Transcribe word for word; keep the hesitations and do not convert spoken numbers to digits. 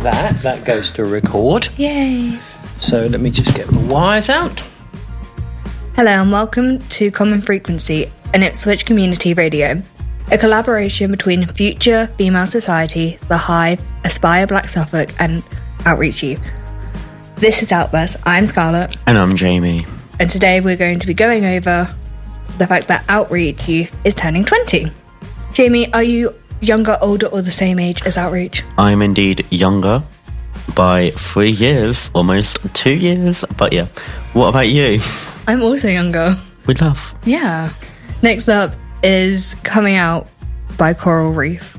that. That goes to record. Yay. So let me just get the wires out. Hello and welcome to Common Frequency, an Ipswich community radio. A collaboration between Future Female Society, The Hive, Aspire Black Suffolk and Outreach Youth. This is Outburst. I'm Scarlett. And I'm Jamie. And today we're going to be going over the fact that Outreach Youth is turning twenty. Jamie, are you younger, older or the same age as Outreach? I'm indeed younger by three years, almost two years. But yeah, what about you? I'm also younger. We love. Yeah. Next up is Coming Out by Coral Reef.